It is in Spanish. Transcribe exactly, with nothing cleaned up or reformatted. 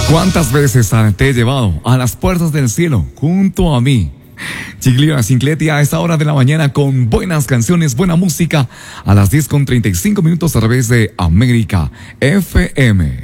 ¿Cuántas veces te he llevado a las puertas del cielo junto a mí? Giglio Cincletti a esta hora de la mañana con buenas canciones, buena música a las diez con treinta y cinco minutos a través de América F M.